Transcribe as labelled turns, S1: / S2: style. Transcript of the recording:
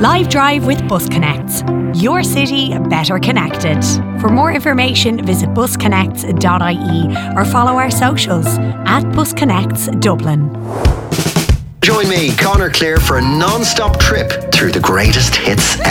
S1: Live Drive with Bus Connects. Your city better connected. For more information, visit busconnects.ie or follow our socials at Busconnects Dublin.
S2: Join me, Conor Clear, for a non-stop trip through the greatest hits ever.